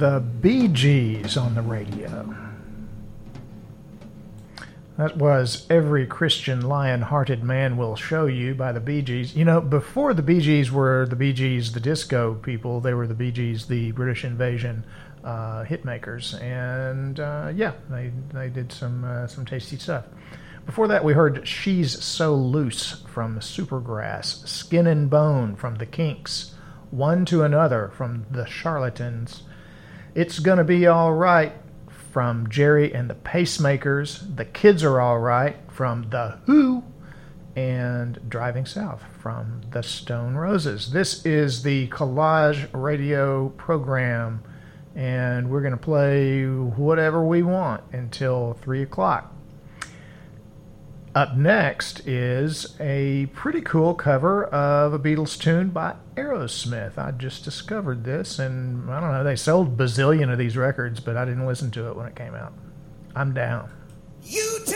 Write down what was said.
the Bee Gees on the radio. That was Every Christian Lion-Hearted Man Will Show You by the Bee Gees. You know, before the Bee Gees were the Bee Gees, the disco people, they were the Bee Gees, the British Invasion hit makers. And yeah, they did some tasty stuff. Before that, we heard She's So Loose from Supergrass, Skin and Bone from the Kinks, One to Another from the Charlatans, It's Gonna Be All Right from Jerry and the Pacemakers, The Kids Are All Right from The Who, and Driving South from the Stone Roses. This is the Collage Radio program, and we're going to play whatever we want until 3 o'clock. Up next is a pretty cool cover of a Beatles tune by Aerosmith. I just discovered this, and I don't know, they sold a bazillion of these records, but I didn't listen to it when it came out. I'm down.